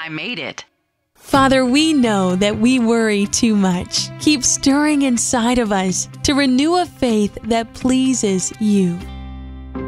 I made it. Father, we know that we worry too much. Keep stirring inside of us to renew a faith that pleases you.